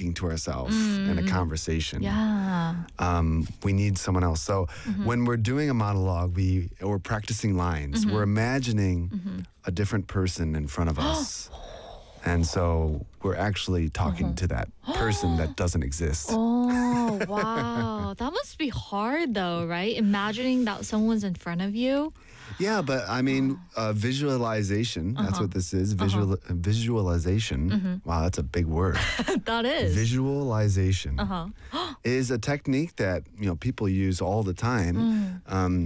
talking to ourselves in a conversation. Yeah. We need someone else. So when we're doing a monologue, we're practicing lines. We're imagining a different person in front of us. And so we're actually talking to that person that doesn't exist. Oh, wow. That must be hard though, right? Imagining that someone's in front of you. Yeah, but I mean, visualization, that's what this is. Visualization. Wow, that's a big word. That is. Visualization is a technique that, people use all the time.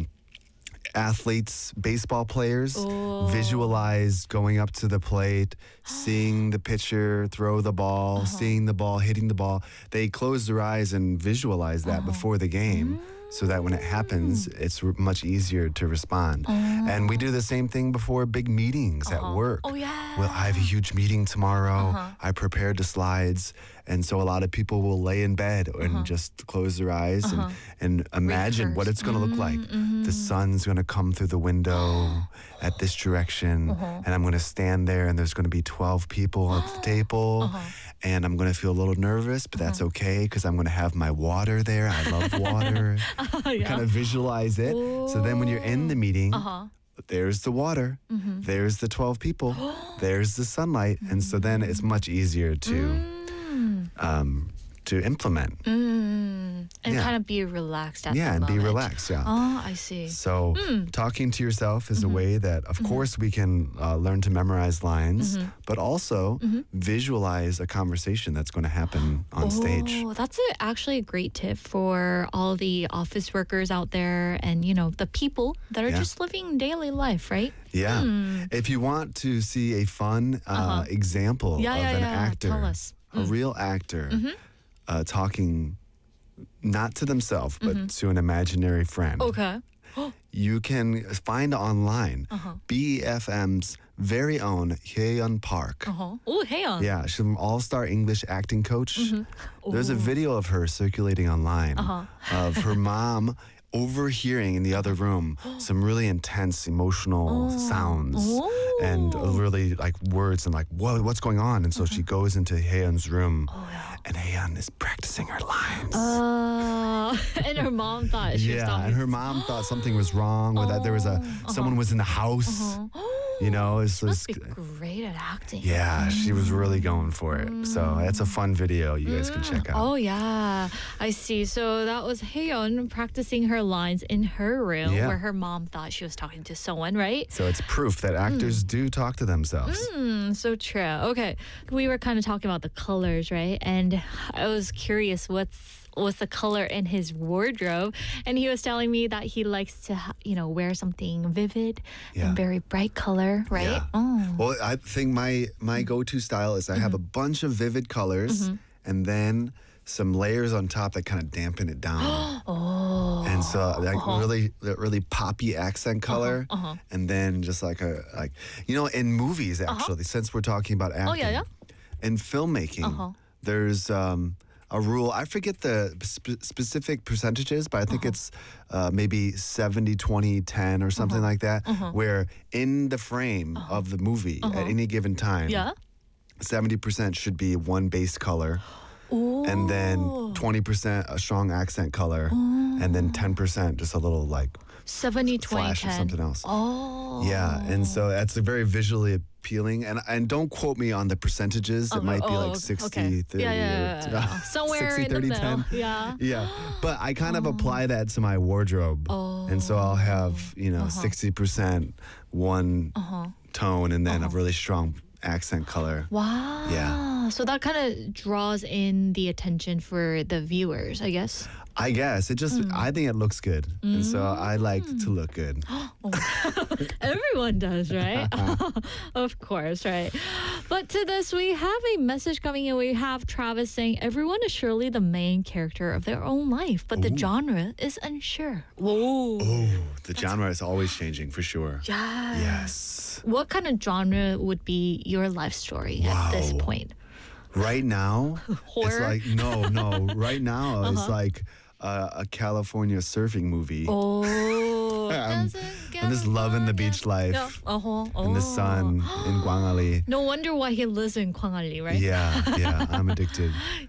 Athletes, baseball players visualize going up to the plate, seeing the pitcher throw the ball, seeing the ball, hitting the ball. They close their eyes and visualize that before the game so that when it happens, it's much easier to respond. And we do the same thing before big meetings at work. Oh, yeah. Well, I have a huge meeting tomorrow. I prepared the slides. And so a lot of people will lay in bed and just close their eyes and imagine what it's going to look like. The sun's going to come through the window at this direction, and I'm going to stand there, and there's going to be 12 people at the table, and I'm going to feel a little nervous, but that's okay because I'm going to have my water there. I love water. Kind of visualize it. So then when you're in the meeting, there's the water, there's the 12 people, there's the sunlight, and so then it's much easier to implement. And kind of be relaxed at the and moment. be relaxed, yeah. Oh, I see. So talking to yourself is a way that, of course, we can learn to memorize lines, but also visualize a conversation that's going to happen on stage. Oh, that's actually a great tip for all the office workers out there and, the people that are just living daily life, right? Yeah. If you want to see a fun example of an actor, Tell us. a real actor talking not to themselves, but to an imaginary friend. Okay. You can find online BFM's very own Hye-yeon Park. Oh, Hye-yeon. Yeah, she's an all-star English acting coach. There's a video of her circulating online of her mom overhearing in the other room some really intense emotional sounds and really like words and like, what's going on? And so she goes into Hye-yeon's room and Hye-yeon is practicing her lines. And her mom thought she was talking. And her mom thought something was wrong or that there was someone was in the house. It's Must be great at acting. yeah, she was really going for it. So that's a fun video you guys can check out. Oh, yeah. I see. So that was Hye-yeon practicing her lines in her room where her mom thought she was talking to someone, right? So it's proof that actors do talk to themselves. So true. Okay. We were kind of talking about the colors, right? And I was curious what's the color in his wardrobe, and he was telling me that he likes to wear something vivid and very bright color, right? Yeah. Well, I think my go-to style is I have a bunch of vivid colors and then some layers on top that kind of dampen it down. And so really poppy accent color, and then just like in movies actually, since we're talking about acting, in filmmaking, there's a rule. I forget the specific percentages, but I think it's maybe 70, 20, 10 or something like that, where in the frame of the movie at any given time, 70% should be one base color, and then 20% a strong accent color, and then 10% just a little like 70, 20, flash 10. of something else. Oh. Yeah, and so that's a very visually appealing. And don't quote me on the percentages. It might be like 60, 30. Yeah. Somewhere 60, in the 30, middle. 10. Yeah. Yeah, but I kind of apply that to my wardrobe. And so I'll have, 60% one tone and then a really strong accent color. Wow. Yeah. So that kind of draws in the attention for the viewers, I guess. I guess. I think it looks good. And so I like to look good. Everyone does, right? Of course, right? But to this, we have a message coming in. We have Travis saying, everyone is surely the main character of their own life, but the genre is unsure. Whoa. Oh, the genre is always changing for sure. Yeah. Yes. What kind of genre would be your life story at this point? Right now, Horror? it's like, no. Right now, it's like a California surfing movie. Oh. I'm just loving the beach life and the sun in Gwangali. No wonder why he lives in Kwangali, right? Yeah, I'm addicted.